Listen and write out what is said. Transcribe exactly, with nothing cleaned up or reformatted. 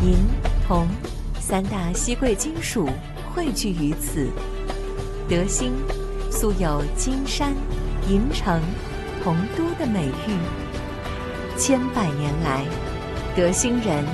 银、铜三大稀贵金属汇聚于此。德兴素有金山、银城、铜都的美誉，千百年来，德兴人